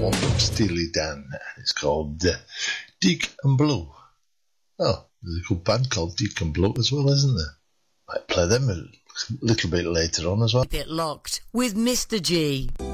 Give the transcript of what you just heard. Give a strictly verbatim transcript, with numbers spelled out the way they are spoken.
one from Steely Dan. It's called uh, Deacon and Blue. Oh, there's a good band called Deacon Blue as well, isn't there? Might play them a little bit later on as well. Keep it locked with Mister G.